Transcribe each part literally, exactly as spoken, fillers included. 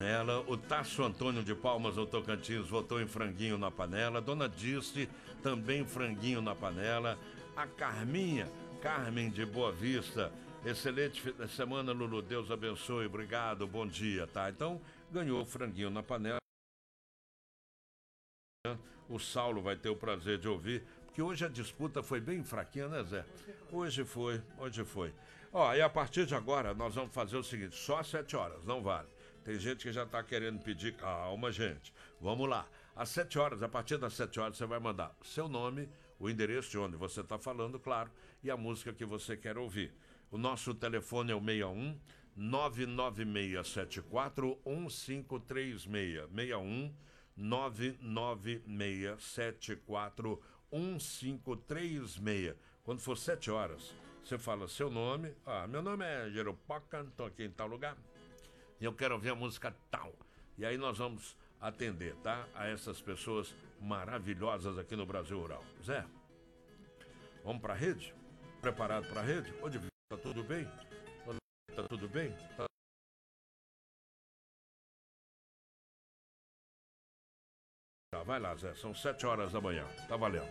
Ela, o Tasso Antônio de Palmas, no Tocantins, votou em franguinho na panela. Dona Dirce, também franguinho na panela. A Carminha, Carmen de Boa Vista, excelente fim de semana, Lulu, Deus abençoe, obrigado, bom dia, tá? Então, ganhou o franguinho na panela. O Saulo vai ter o prazer de ouvir, porque hoje a disputa foi bem fraquinha, né, Zé? Hoje foi, hoje foi. Ó, e a partir de agora, nós vamos fazer o seguinte, só às sete horas, não vale. Tem gente que já está querendo pedir, calma, gente. Vamos lá. Às sete horas, a partir das sete horas, você vai mandar seu nome, o endereço de onde você está falando, claro, e a música que você quer ouvir. O nosso telefone é o seis um nove nove seis sete quatro um cinco três seis. seis um nove nove seis sete quatro um cinco três seis. Quando for sete horas, você fala seu nome. Ah, meu nome é Jeropoca, estou aqui em tal lugar. E eu quero ouvir a música tal. E aí nós vamos atender, tá? A essas pessoas maravilhosas aqui no Brasil Rural. Zé, vamos pra rede? Preparado pra rede? Ô, Divino, tá tudo bem? Tá tudo bem? Tá... Tá, vai lá, Zé. São sete horas da manhã. Tá valendo.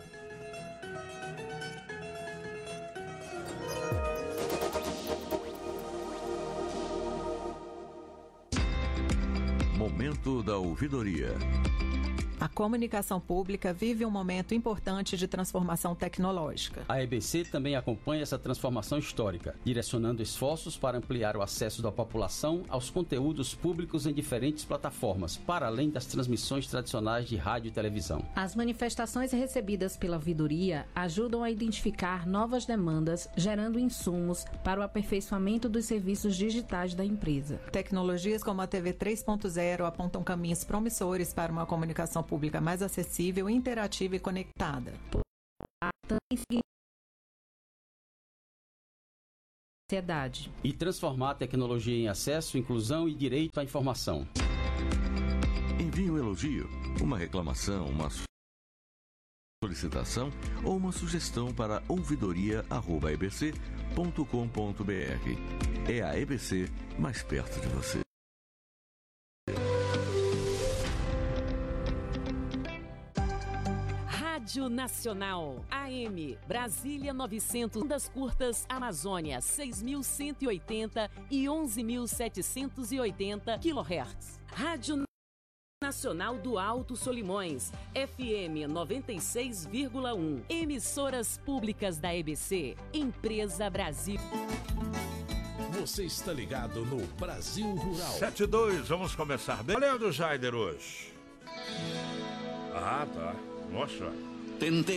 Momento da ouvidoria. A comunicação pública vive um momento importante de transformação tecnológica. A E B C também acompanha essa transformação histórica, direcionando esforços para ampliar o acesso da população aos conteúdos públicos em diferentes plataformas, para além das transmissões tradicionais de rádio e televisão. As manifestações recebidas pela ouvidoria ajudam a identificar novas demandas, gerando insumos para o aperfeiçoamento dos serviços digitais da empresa. Tecnologias como a T V três ponto zero apontam caminhos promissores para uma comunicação pública pública mais acessível, interativa e conectada. E transformar a tecnologia em acesso, inclusão e direito à informação. Envie um elogio, uma reclamação, uma solicitação ou uma sugestão para ouvidoria arroba e b c ponto com ponto b r. É a E B C mais perto de você. Rádio Nacional, A M, Brasília novecentos, ondas curtas, Amazônia, seis mil cento e oitenta e onze mil setecentos e oitenta quilohertz. Rádio Nacional do Alto Solimões, F M noventa e seis vírgula um. Emissoras públicas da E B C, Empresa Brasil. Você está ligado no Brasil Rural. sete e dois, vamos começar bem. Valeu do Jaider hoje. Ah, tá. Nossa. Tentei.